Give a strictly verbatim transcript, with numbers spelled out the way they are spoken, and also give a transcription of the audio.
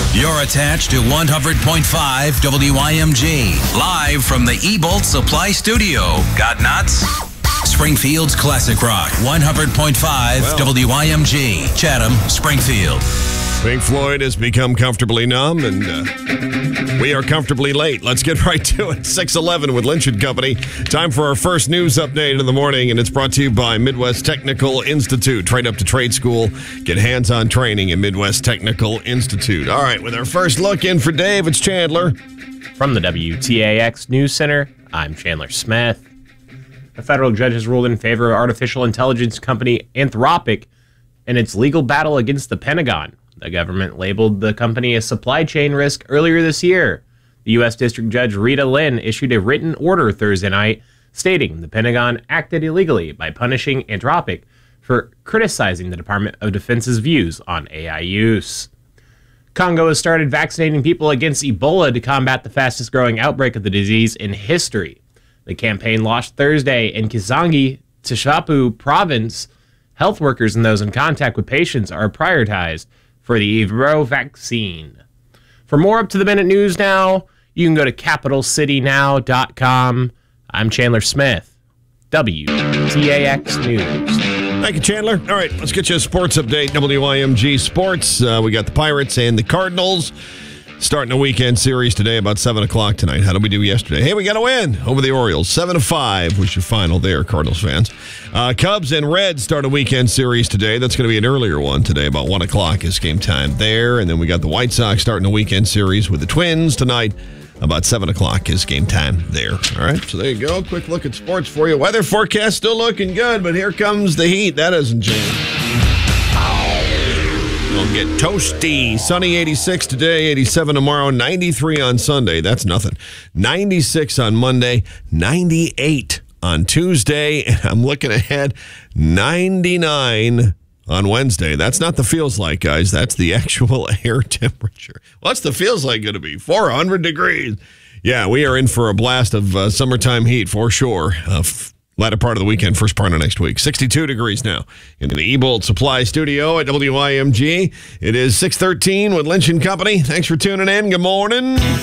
You're attached to one hundred point five W I M G, live from the E-Bolt Supply Studio. Got nuts? Springfield's Classic Rock, one hundred point five well. W I M G, Chatham, Springfield. Pink Floyd has become comfortably numb, and uh, we are comfortably late. Let's get right to it. six eleven with Lynch and Company. Time for our first news update in the morning, and it's brought to you by Midwest Technical Institute. Trade up to trade school. Get hands-on training at Midwest Technical Institute. All right, with our first look in for Dave, it's Chandler. From the W T A X News Center, I'm Chandler Smith. A federal judge has ruled in favor of artificial intelligence company Anthropic in its legal battle against the Pentagon. The government labeled the company a supply chain risk earlier this year. The U S District Judge Rita Lynn issued a written order Thursday night stating the Pentagon acted illegally by punishing Anthropic for criticizing the Department of Defense's views on A I use. Congo has started vaccinating people against Ebola to combat the fastest growing outbreak of the disease in history. The campaign launched Thursday in Kizangi, Tshapu province. Health workers and those in contact with patients are prioritized for the Evro vaccine. For more up-to-the-minute news now, you can go to capital city now dot com. I'm Chandler Smith, W T A X News. Thank you, Chandler. All right, let's get you a sports update. W I M G Sports. Uh, we got the Pirates and the Cardinals starting a weekend series today about seven o'clock tonight. How did we do yesterday? Hey, we got a win over the Orioles. seven to five was your final there, Cardinals fans. Uh, Cubs and Reds start a weekend series today. That's going to be an earlier one today. About one o'clock is game time there. And then we got the White Sox starting a weekend series with the Twins tonight. About seven o'clock is game time there. All right, so there you go. Quick look at sports for you. Weather forecast still looking good, but here comes the heat. That doesn't change. It'll get toasty. Sunny eighty-six today, eighty-seven tomorrow, ninety-three on Sunday. That's nothing. ninety-six on Monday, ninety-eight on Tuesday, and I'm looking ahead, ninety-nine on Wednesday. That's not the feels like, guys. That's the actual air temperature. What's the feels like going to be? four hundred degrees. Yeah, we are in for a blast of uh, summertime heat for sure. Uh, f- Latter part of the weekend, first part of next week. sixty-two degrees now in the E-Bolt Supply Studio at W I M G. It is six thirteen with Lynch and Company. Thanks for tuning in. Good morning.